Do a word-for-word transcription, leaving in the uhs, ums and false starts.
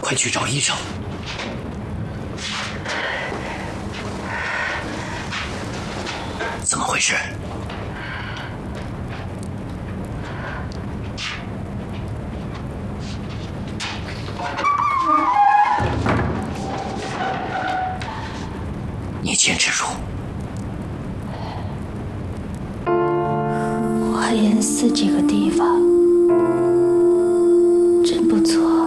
快去找医生。怎么回事？你坚持住。 华严寺这个地方真不错。